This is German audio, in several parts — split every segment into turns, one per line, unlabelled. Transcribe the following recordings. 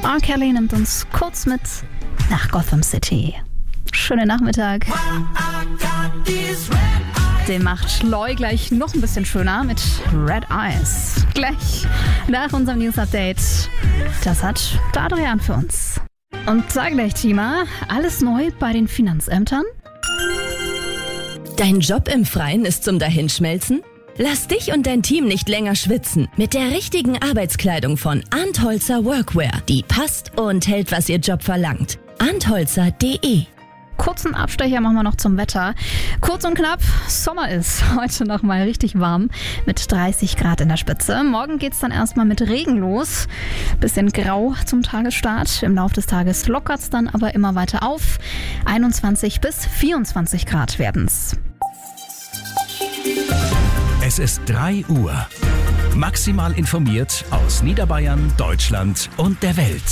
R. Kelly nimmt uns kurz mit nach Gotham City. Schönen Nachmittag. Den macht Schloy gleich noch ein bisschen schöner mit Red Eyes. Gleich nach unserem News-Update. Das hat der Adrian für uns. Und da gleich, Tima, alles neu bei den Finanzämtern?
Dein Job im Freien ist zum Dahinschmelzen? Lass dich und dein Team nicht länger schwitzen. Mit der richtigen Arbeitskleidung von Arndt Holzer Workwear. Die passt und hält, was ihr Job verlangt. arndtholzer.de.
Kurzen Abstecher machen wir noch zum Wetter. Kurz und knapp, Sommer ist heute noch mal richtig warm mit 30 Grad in der Spitze. Morgen geht's dann erstmal mit Regen los. Bisschen grau zum Tagesstart. Im Laufe des Tages lockert's dann aber immer weiter auf. 21 bis 24 Grad werden's.
Es ist 3 Uhr. Maximal informiert aus Niederbayern, Deutschland und der Welt.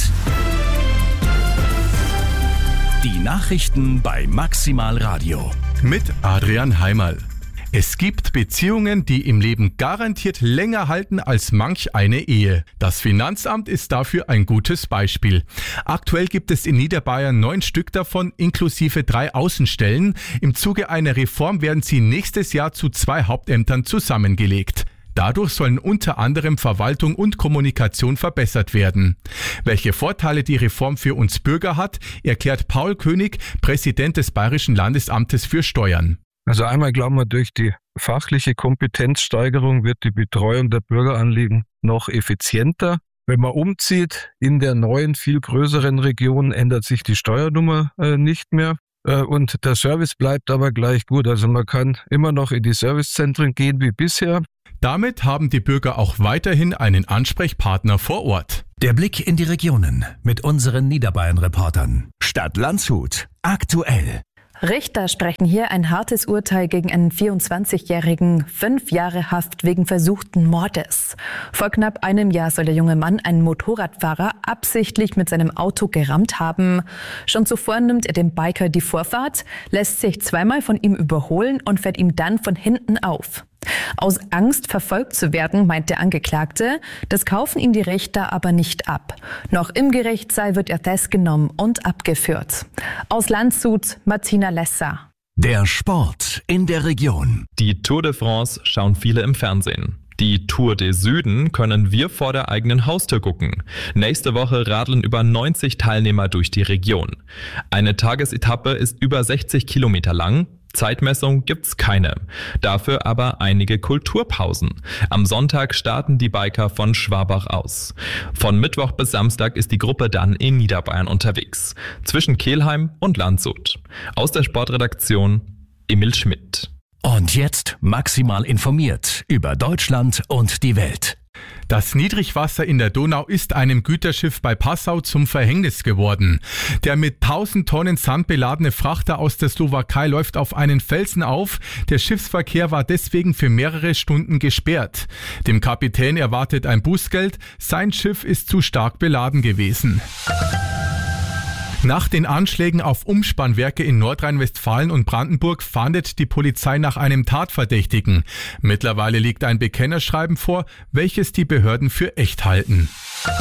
Die Nachrichten bei Maximal Radio.
Mit Adrian Heimerl. Es gibt Beziehungen, die im Leben garantiert länger halten als manch eine Ehe. Das Finanzamt ist dafür ein gutes Beispiel. Aktuell gibt es in Niederbayern 9 Stück davon, inklusive 3 Außenstellen. Im Zuge einer Reform werden sie nächstes Jahr zu 2 Hauptämtern zusammengelegt. Dadurch sollen unter anderem Verwaltung und Kommunikation verbessert werden. Welche Vorteile die Reform für uns Bürger hat, erklärt Paul König, Präsident des Bayerischen Landesamtes für Steuern.
Also einmal glauben wir, durch die fachliche Kompetenzsteigerung wird die Betreuung der Bürgeranliegen noch effizienter. Wenn man umzieht in der neuen, viel größeren Region, ändert sich die Steuernummer nicht mehr. Und der Service bleibt aber gleich gut. Also man kann immer noch in die Servicezentren gehen wie bisher.
Damit haben die Bürger auch weiterhin einen Ansprechpartner vor Ort.
Der Blick in die Regionen mit unseren Niederbayern-Reportern. Stadt Landshut. Aktuell.
Richter sprechen hier ein hartes Urteil gegen einen 24-Jährigen, 5 Jahre Haft wegen versuchten Mordes. Vor knapp einem Jahr soll der junge Mann einen Motorradfahrer absichtlich mit seinem Auto gerammt haben. Schon zuvor nimmt er dem Biker die Vorfahrt, lässt sich zweimal von ihm überholen und fährt ihm dann von hinten auf. Aus Angst, verfolgt zu werden, meint der Angeklagte, das kaufen ihm die Richter aber nicht ab. Noch im Gerichtssaal wird er festgenommen und abgeführt. Aus Landshut, Martina Lesser.
Der Sport in der Region.
Die Tour de France schauen viele im Fernsehen. Die Tour des Süden können wir vor der eigenen Haustür gucken. Nächste Woche radeln über 90 Teilnehmer durch die Region. Eine Tagesetappe ist über 60 Kilometer lang. Zeitmessung gibt's keine. Dafür aber einige Kulturpausen. Am Sonntag starten die Biker von Schwabach aus. Von Mittwoch bis Samstag ist die Gruppe dann in Niederbayern unterwegs. Zwischen Kelheim und Landshut. Aus der Sportredaktion Emil Schmidt.
Und jetzt maximal informiert über Deutschland und die Welt.
Das Niedrigwasser in der Donau ist einem Güterschiff bei Passau zum Verhängnis geworden. Der mit 1000 Tonnen Sand beladene Frachter aus der Slowakei läuft auf einen Felsen auf. Der Schiffsverkehr war deswegen für mehrere Stunden gesperrt. Dem Kapitän erwartet ein Bußgeld. Sein Schiff ist zu stark beladen gewesen. Nach den Anschlägen auf Umspannwerke in Nordrhein-Westfalen und Brandenburg fahndet die Polizei nach einem Tatverdächtigen. Mittlerweile liegt ein Bekennerschreiben vor, welches die Behörden für echt halten.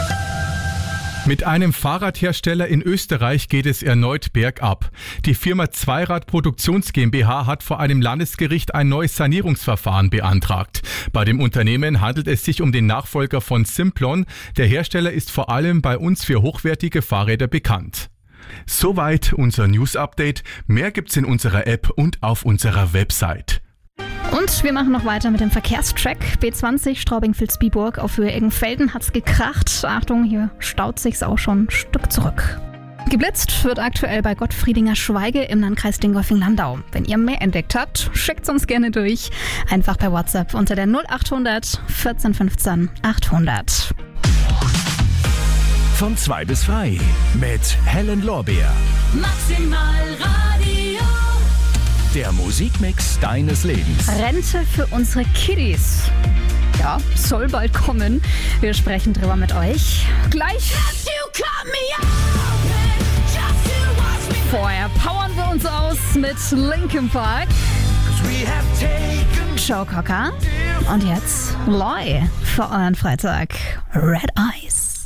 Mit einem Fahrradhersteller in Österreich geht es erneut bergab. Die Firma Zweirad Produktions GmbH hat vor einem Landesgericht ein neues Sanierungsverfahren beantragt. Bei dem Unternehmen handelt es sich um den Nachfolger von Simplon. Der Hersteller ist vor allem bei uns für hochwertige Fahrräder bekannt. Soweit unser News-Update. Mehr gibt's in unserer App und auf unserer Website.
Und wir machen noch weiter mit dem Verkehrstrack. B20 Straubing-Vilsbiburg auf Höhe Eggenfelden hat's gekracht. Achtung, hier staut sich's auch schon ein Stück zurück. Geblitzt wird aktuell bei Gottfriedinger Schweige im Landkreis Dingolfing-Landau. Wenn ihr mehr entdeckt habt, schickt's uns gerne durch. Einfach per WhatsApp unter der 0800 14 15 800.
Von 2 bis frei mit Helen Lorbeer.
Maximal Radio.
Der Musikmix deines Lebens.
Rente für unsere Kiddies. Ja, soll bald kommen. Wir sprechen drüber mit euch. Gleich. Vorher powern wir uns aus mit Linkin Park. Joe Cocker. Und jetzt Loy für euren Freitag. Red Eyes.